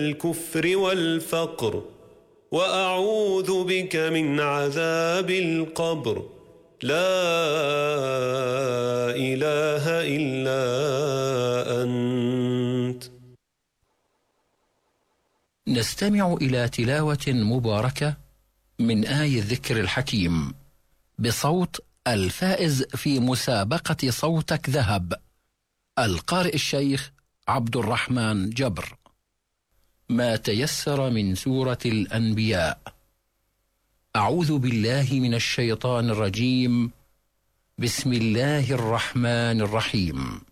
الكفر والفقر، وأعوذ بك من عذاب القبر. لا إله إلا أنت. نستمع إلى تلاوة مباركة من آي الذكر الحكيم بصوت الفائز في مسابقة صوتك ذهب، القارئ الشيخ عبد الرحمن جبر. ما تيسر من سورة الأنبياء. أعوذ بالله من الشيطان الرجيم. بسم الله الرحمن الرحيم.